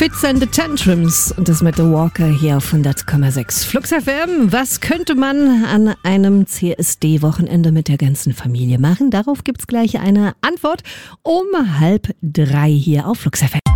Fits and the Tantrums und das mit The Walker hier auf 100,6 Flux FM. Was könnte man an einem CSD-Wochenende mit der ganzen Familie machen? Darauf gibt's gleich eine Antwort um 2:30 hier auf Flux FM.